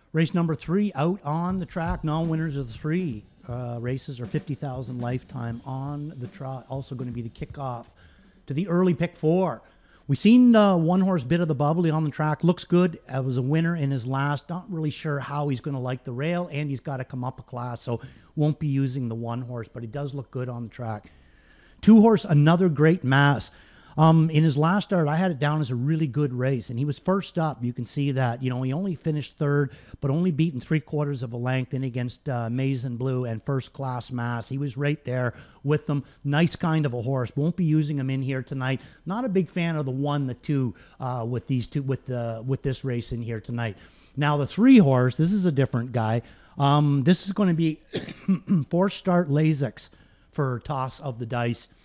Race number 3 out on the track. Non-winners of the 3 races are 50,000 lifetime on the trot. Also going to be the kickoff to the early pick 4. We've seen the one-horse Bit of the Bubbly on the track. Looks good. Was a winner in his last. Not really sure how he's going to like the rail, and he's got to come up a class, so won't be using the one-horse, but he does look good on the track. 2-horse, Another Great Mass. In his last start, I had it down as a really good race, and he was first up. You can see that, he only finished third, but only beaten 3/4 of a length in against Mazen Blue and First Class Mass. He was right there with them. Nice kind of a horse. Won't be using him in here tonight. Not a big fan of the 1, the 2 with these two with this race in here tonight. Now the 3-horse, this is a different guy. This is going to be 4-start Lasix for toss of the dice.